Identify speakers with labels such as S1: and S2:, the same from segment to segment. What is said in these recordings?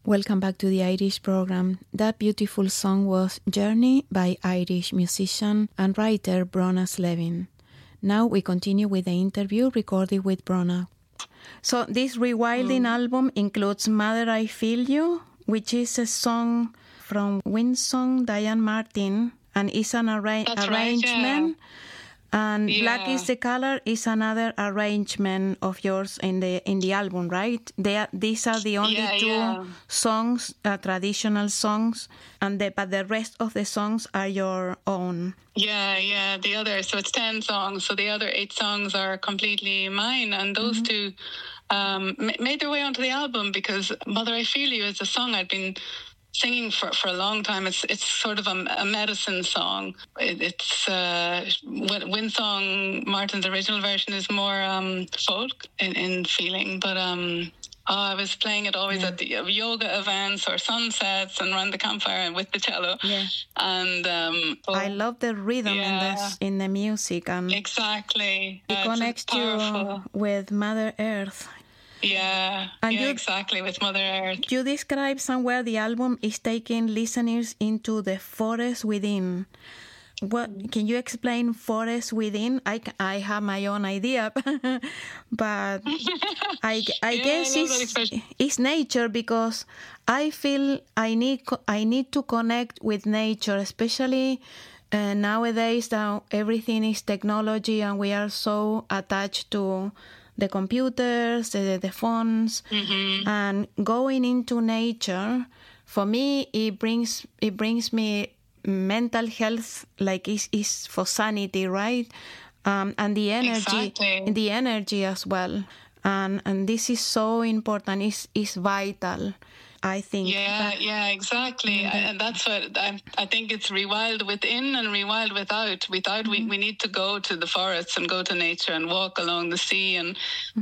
S1: Welcome back to the Irish program. That beautiful song was Journey by Irish musician and writer Brona Slevin. Now we continue with the interview recorded with Brona. So this Rewilding album includes Mother I Feel You, which is a song from Windsong Diane Martin, and is an arrangement.
S2: Right, yeah.
S1: And Black is the Color is another arrangement of yours in the album, right? These are the only two songs, traditional songs, but the rest of the songs are your own.
S2: Yeah. So it's 10 songs. So the other 8 songs are completely mine, and those two made their way onto the album because Mother I Feel You is a song I'd been singing for a long time. It's sort of a medicine song. It's Windsong Martin's original version is more folk in feeling, but I was playing it always at the yoga events or sunsets and around the campfire and with the cello.
S1: Yeah.
S2: And
S1: I love the rhythm in the music, and
S2: exactly
S1: it connects you with Mother Earth.
S2: Exactly, with Mother Earth.
S1: You describe somewhere the album is taking listeners into the forest within. What can you explain forest within? I have my own idea, but I guess it's nature, because I feel I need to connect with nature, especially nowadays now everything is technology and we are so attached to the computers, the phones, and going into nature, for me, it brings me mental health, like is for sanity, right? And the energy as well. And this is so important. It's vital, I think.
S2: Yeah, exactly. And that's what I think. It's rewild within and rewild without. We need to go to the forests and go to nature and walk along the sea, and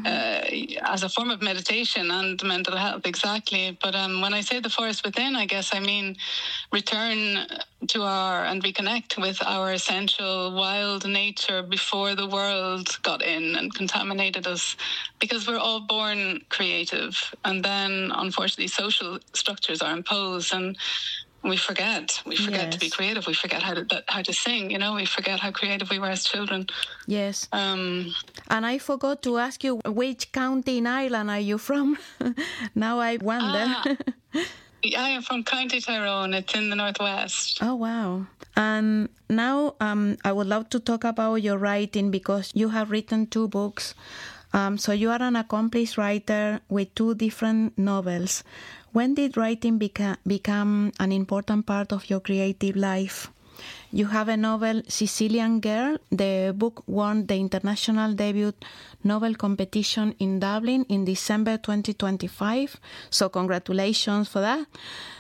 S2: as a form of meditation and mental health, exactly. But when I say the forest within, I guess I mean return to and reconnect with our essential wild nature before the world got in and contaminated us, because we're all born creative, and then unfortunately social structures are imposed, and we forget to be creative. We forget how to sing, we forget how creative we were as children.
S1: Yes. And I forgot to ask you, which county in Ireland are you from? Now I wonder.
S2: I am from County Tyrone. It's in the northwest.
S1: Oh, wow. And now I would love to talk about your writing, because you have written 2 books. So you are an accomplished writer with 2 different novels. When did writing become an important part of your creative life? You have a novel, Sicilian Girl. The book won the International Debut Novel Competition in Dublin in December 2025. So congratulations for that.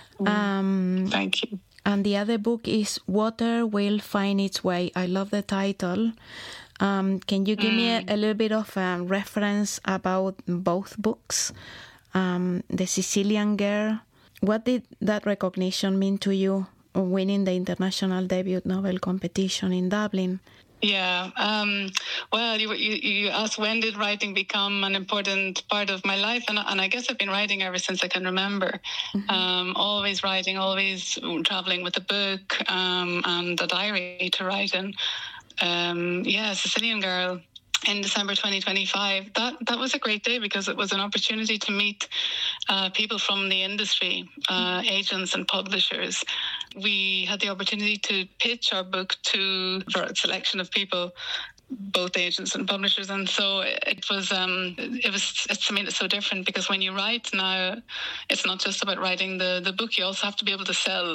S2: Thank you.
S1: And the other book is Water Will Find Its Way. I love the title. Can you give me a little bit of a reference about both books? The Sicilian Girl, what did that recognition mean to you, winning the International Debut Novel Competition in Dublin?
S2: Yeah. Well, you asked, when did writing become an important part of my life? And I guess I've been writing ever since I can remember. Always writing, always traveling with a book and a diary to write in. Sicilian Girl in December 2025. That was a great day, because it was an opportunity to meet people from the industry, agents and publishers. We had the opportunity to pitch our book for a selection of people, both agents and publishers, and so it's so different, because when you write now, it's not just about writing the book. You also have to be able to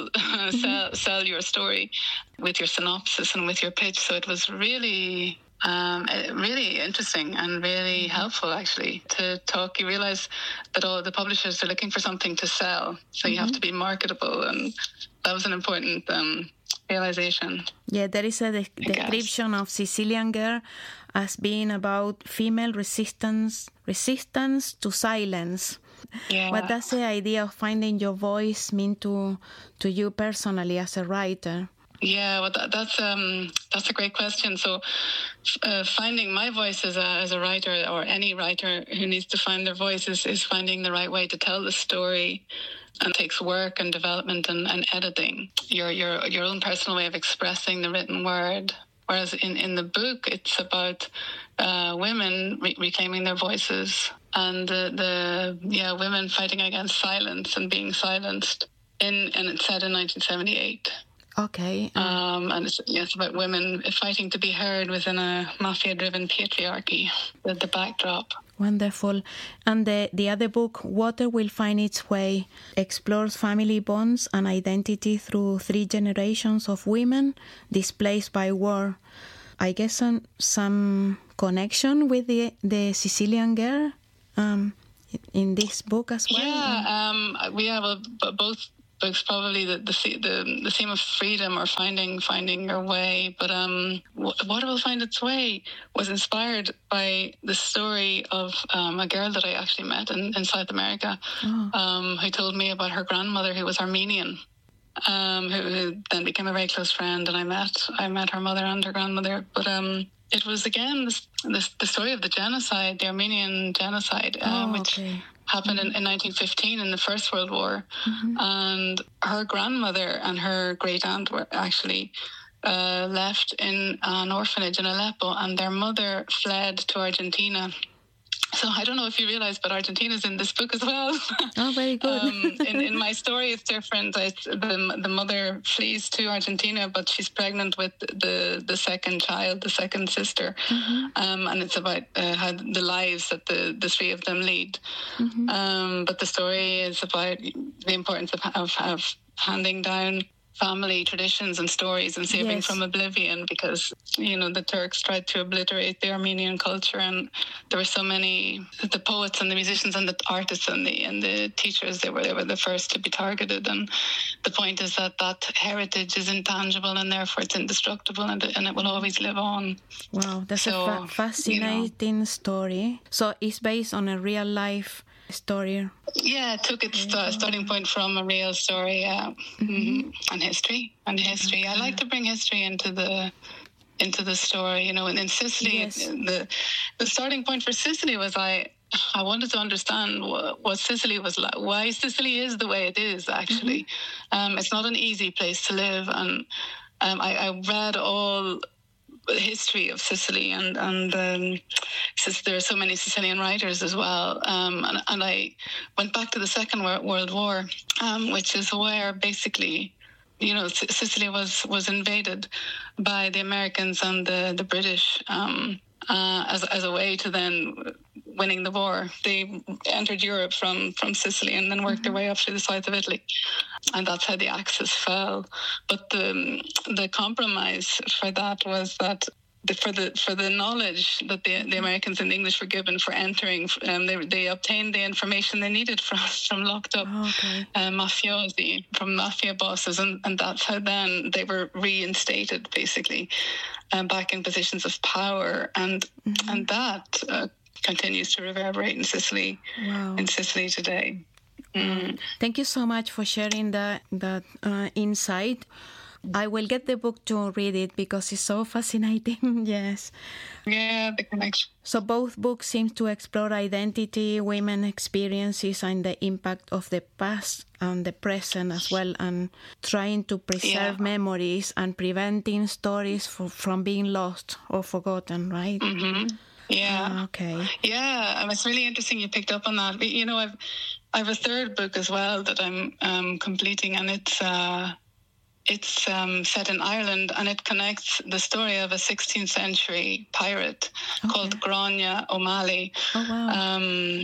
S2: sell your story with your synopsis and with your pitch. So it was really interesting and really helpful, actually, to talk. You realize that all the publishers are looking for something to sell, so you have to be marketable, and that was an important realization.
S1: Yeah, there is a description of Sicilian Girl as being about female resistance to silence. Yeah. What does the idea of finding your voice mean to you personally as a writer?
S2: Yeah, well, that's a great question. So, finding my voice as a writer, or any writer who needs to find their voice, is finding the right way to tell the story, and it takes work and development and editing. Your own personal way of expressing the written word. Whereas in the book, it's about women reclaiming their voices, and the women fighting against silence and being silenced. And it's set in 1978.
S1: Okay.
S2: And it's about women fighting to be heard within a mafia-driven patriarchy, the backdrop.
S1: Wonderful. And the other book, Water Will Find Its Way, explores family bonds and identity through 3 generations of women displaced by war. I guess some connection with the Sicilian girl in this book as well.
S2: Yeah, both books, probably the theme of freedom, or finding your way. But Water Will Find Its Way was inspired by the story of a girl that I actually met in South America, who told me about her grandmother, who was Armenian, who then became a very close friend, and I met her mother and her grandmother. But it was again the story of the genocide, the Armenian genocide, which happened in 1915 in the First World War. And her grandmother and her great aunt were actually left in an orphanage in Aleppo, and their mother fled to Argentina. So I don't know if you realize, but Argentina's in this book as well.
S1: Oh, very good.
S2: In my story, it's different. The mother flees to Argentina, but she's pregnant with the second child, the second sister. And it's about how the lives that the 3 of them lead. But the story is about the importance of handing down family traditions and stories and saving from oblivion, because the Turks tried to obliterate the Armenian culture, and there were so many, the poets and the musicians and the artists and the teachers, they were the first to be targeted. And the point is that heritage is intangible, and therefore it's indestructible, and it will always live on.
S1: Wow, that's a fascinating story. So it's based on a real life story.
S2: Yeah, it took its starting point from a real story, and history. I like to bring history into the story. And in Sicily, the starting point for Sicily was I wanted to understand what Sicily was like, why Sicily is the way it is. Actually, it's not an easy place to live, and I read all the history of Sicily, and since there are so many Sicilian writers as well, and I went back to the Second World War, which is where basically, Sicily was invaded by the Americans and the British as a way to then winning the war. They entered Europe from Sicily and then worked their way up through the south of Italy, and that's how the Axis fell. But the compromise for that was that for the knowledge that the Americans and the English were given for entering, they obtained the information they needed from locked up mafiosi, from mafia bosses, and that's how then they were reinstated, basically, back in positions of power, and that continues to reverberate in Sicily, in Sicily today.
S1: Thank you so much for sharing that insight. I will get the book to read it because it's so fascinating. Yes.
S2: Yeah, the connection.
S1: So both books seem to explore identity, women experiences, and the impact of the past and the present as well, and trying to preserve memories and preventing stories from being lost or forgotten, right?
S2: Yeah.
S1: Okay.
S2: Yeah, and it's really interesting you picked up on that. I have a third book as well that I'm completing, and it's set in Ireland, and it connects the story of a 16th century pirate called Grania O'Malley.
S1: Oh, wow.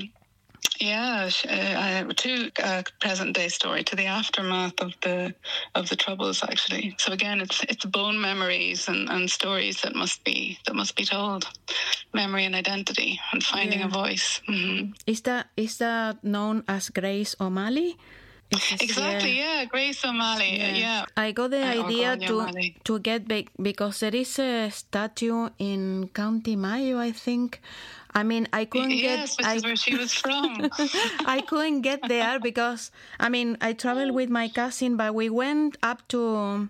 S2: To present day story, to the aftermath of the Troubles, actually. So again, it's bone memories and stories that must be told, memory and identity, and finding a voice.
S1: Is that known as Grace O'Malley?
S2: Exactly, Grace O'Malley. Yeah.
S1: I got the idea to get back because there is a statue in County Mayo, I think. I mean, I couldn't
S2: which is where she was from.
S1: I couldn't get there because, I traveled with my cousin, but we went up to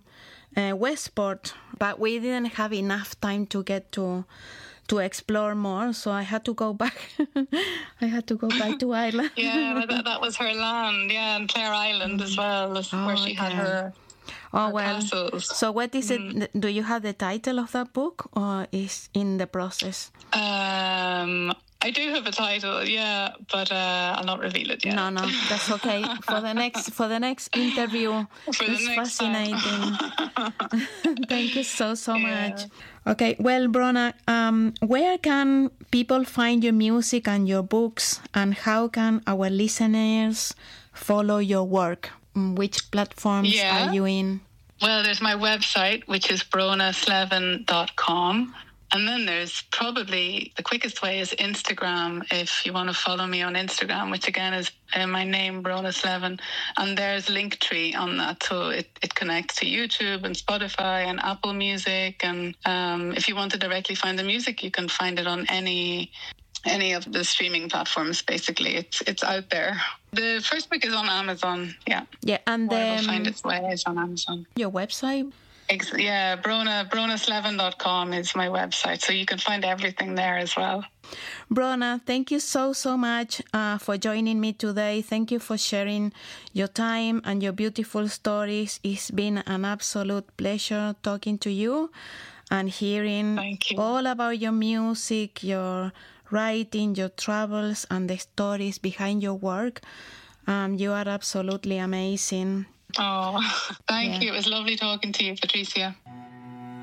S1: Westport, but we didn't have enough time to get to explore more, so I had to go back. I had to go back to Ireland.
S2: Yeah, that was her land. Yeah, and Clare Island as well, where she had her. Castles.
S1: So what is it? Do you have the title of that book, or is in the process?
S2: I do have a title, yeah, but I'll not reveal it yet.
S1: No, that's okay. For the next interview, it's fascinating. Thank you so much. Okay, well, Brona, where can people find your music and your books, and how can our listeners follow your work? Which platforms are you in?
S2: Well, there's my website, which is bronaslevin.com. And then there's probably the quickest way is Instagram, if you want to follow me on Instagram, which again is my name, Brona Slevin. And there's Linktree on that. So it connects to YouTube and Spotify and Apple Music. And if you want to directly find the music, you can find it on any of the streaming platforms. Basically, it's out there. The first book is on Amazon. Yeah,
S1: and
S2: then find its way is on Amazon.
S1: Your website?
S2: Yeah, bronaslevin.com is my website, so you can find everything there as well.
S1: Brona, thank you so much for joining me today. Thank you for sharing your time and your beautiful stories. It's been an absolute pleasure talking to you and hearing all about your music, your writing, your travels, and the stories behind your work. You are absolutely amazing.
S2: Oh, thank you. It was lovely talking to you, Patricia.